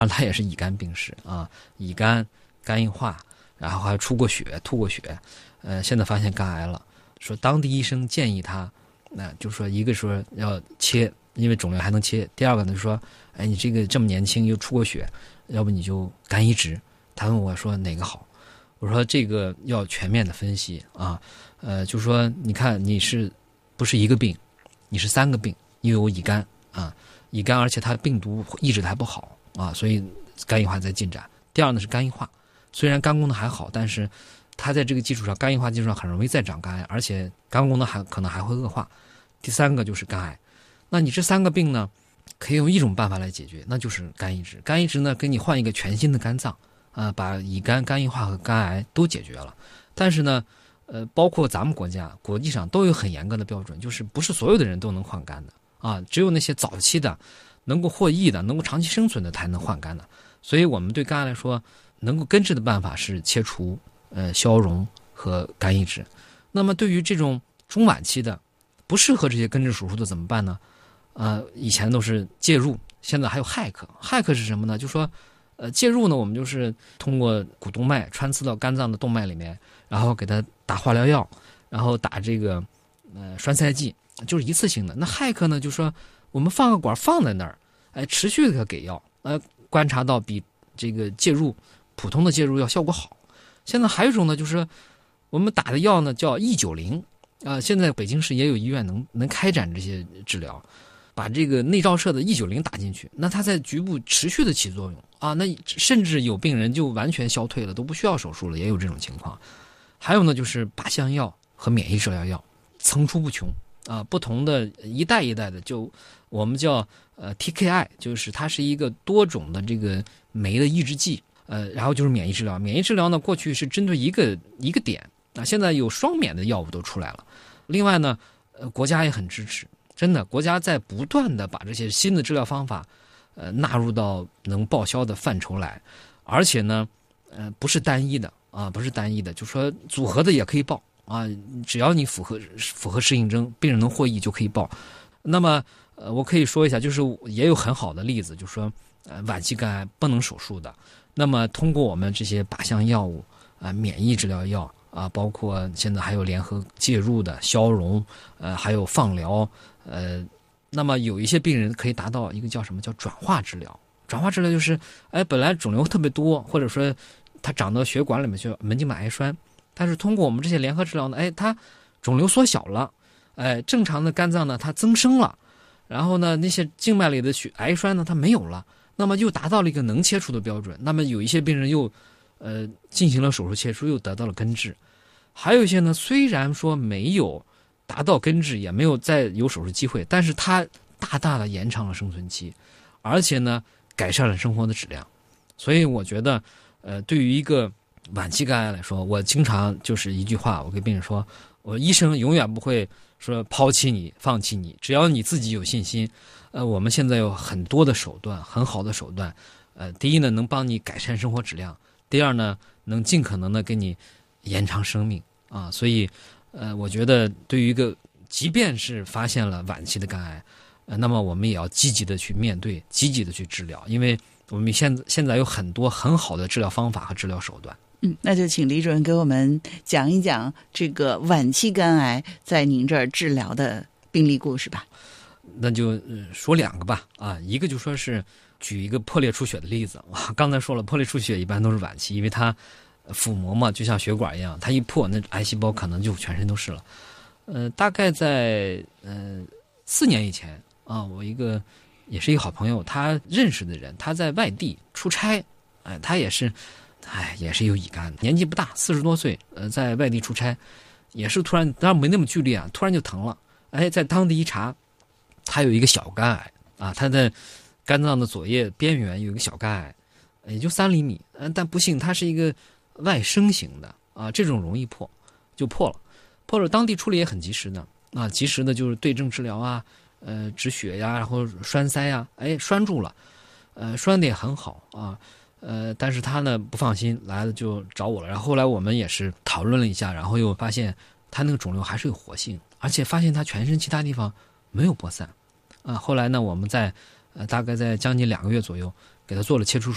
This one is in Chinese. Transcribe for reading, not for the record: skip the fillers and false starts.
他也是乙肝病史啊，乙肝、肝硬化，然后还出过血、吐过血，现在发现肝癌了。说当地医生建议他，就是说一个说要切，因为肿瘤还能切；第二个呢就说，哎，你这个这么年轻又出过血，要不你就肝移植。他问我说哪个好？我说这个要全面的分析啊，就是说你看你是不是一个病，你是3个病，你有乙肝啊，乙肝而且它病毒抑制的还不好啊，所以肝硬化在进展。第二呢是肝硬化，虽然肝功能还好，但是它在这个基础上，肝硬化基础上很容易再长肝癌，而且肝功能可能还会恶化。第3个就是肝癌。那你这3个病呢，可以用一种办法来解决，那就是肝移植。肝移植呢，给你换一个全新的肝脏，把乙肝、肝硬化和肝癌都解决了。但是呢，包括咱们国家、国际上都有很严格的标准，就是不是所有的人都能换肝的啊，只有那些早期的、能够获益的、能够长期生存的才能换肝的。所以我们对肝癌来说，能够根治的办法是切除、消融和肝移植。那么对于这种中晚期的不适合这些根治手术的怎么办呢？以前都是介入，现在还有骇客。骇客是什么呢？就是说，介入呢，我们就是通过股动脉穿刺到肝脏的动脉里面，然后给它打化疗药，然后打这个栓塞剂，就是一次性的。那骇客呢，就是说我们放个管放在那儿，持续的给药，观察到比这个介入普通的介入药效果好。现在还有一种呢，就是我们打的药呢叫E90现在北京市也有医院能开展这些治疗，把这个内照射的E90打进去，那它在局部持续的起作用啊，那甚至有病人就完全消退了，都不需要手术了，也有这种情况。还有呢，就是靶向药和免疫治疗药层出不穷啊，不同的一代一代的，就我们叫TKI， 就是它是一个多种的这个酶的抑制剂，然后就是免疫治疗。免疫治疗呢，过去是针对一个点啊，现在有双免的药物都出来了。另外呢，国家也很支持，真的，国家在不断的把这些新的治疗方法，纳入到能报销的范畴来，而且呢，不是单一的啊，不是单一的，就说组合的也可以报啊，只要你符合适应症，病人能获益就可以报。那么，我可以说一下，就是也有很好的例子，就是说，晚期肝癌不能手术的，那么通过我们这些靶向药物免疫治疗药。包括现在还有联合介入的消融，还有放疗，那么有一些病人可以达到一个叫什么叫转化治疗。转化治疗就是，本来肿瘤特别多，或者说它长到血管里面去，门静脉癌栓，但是通过我们这些联合治疗呢，它肿瘤缩小了，正常的肝脏呢它增生了，然后呢那些静脉里的癌栓呢它没有了，那么又达到了一个能切除的标准。那么有一些病人又进行了手术切除，又得到了根治。还有一些呢，虽然说没有达到根治，也没有再有手术机会，但是它大大的延长了生存期，而且呢，改善了生活的质量。所以我觉得，对于一个晚期肝癌来说，我经常就是一句话，我跟病人说，我医生永远不会说抛弃你、放弃你，只要你自己有信心。我们现在有很多的手段，很好的手段。第一呢，能帮你改善生活质量。第二呢，能尽可能的给你延长生命啊，所以，我觉得对于一个即便是发现了晚期的肝癌，那么我们也要积极的去面对，积极的去治疗，因为我们现在有很多很好的治疗方法和治疗手段。 那就请李主任给我们讲一讲这个晚期肝癌在您这儿治疗的病例故事吧。 那就说2个吧一个就说是举一个破裂出血的例子。刚才说了，破裂出血一般都是晚期，因为它腹膜嘛，就像血管一样，它一破，那癌细胞可能就全身都是了。大概在4年以前我也是一个好朋友，他认识的人，他在外地出差，他也是有乙肝，年纪不大，40多岁，在外地出差，也是突然，当然没那么剧烈突然就疼了，在当地一查，他有一个小肝癌他在肝脏的左叶边缘有一个小肝癌，也就3厘米，但不幸它是一个外生型的这种容易破，就破了，当地处理也很及时的及时的就是对症治疗止血呀，然后栓塞呀，栓住了，栓的也很好但是他呢不放心，来了就找我了，然后后来我们也是讨论了一下，然后又发现他那个肿瘤还是有活性，而且发现他全身其他地方没有播散后来呢我们大概在将近2个月左右给他做了切除